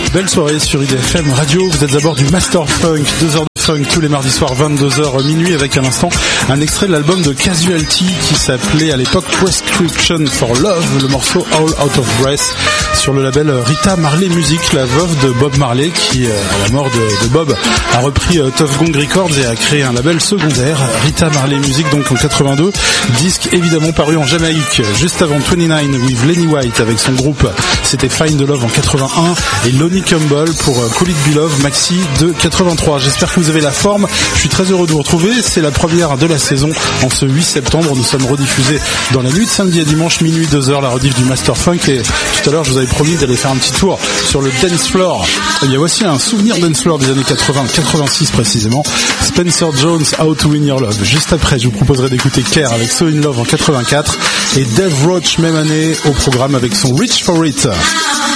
Belle soirée sur IDFM Radio, vous êtes à bord du Master Funk, 2 heures de funk tous les mardis soirs, 22h minuit, avec à l'instant un extrait de l'album de Casualty qui s'appelait à l'époque Prescription for Love, le morceau All Out of Breath, sur le label Rita Marley Music, la veuve de Bob Marley qui, à la mort de Bob, a repris Tuff Gong Records et a créé un label secondaire, Rita Marley Music, donc en 82, disque évidemment paru en Jamaïque, juste avant 29 with Lenny White avec son groupe, c'était Find the Love en 81 et Lonnie Campbell pour Cool It Be Love Maxi de 83. J'espère que vous avez la forme, je suis très heureux de vous retrouver, c'est la première de la saison en ce 8 septembre, nous sommes rediffusés dans la nuit de samedi à dimanche, minuit 2h, la rediff du Master Funk, et tout à l'heure je vous avais promis d'aller faire un petit tour sur le dance floor. Il y a aussi un souvenir dance floor des années 80, 86 précisément, Spencer Jones, How to Win Your Love. Juste après, je vous proposerai d'écouter Care avec So In Love en 84 et Dave Roach même année au programme avec son Reach For It.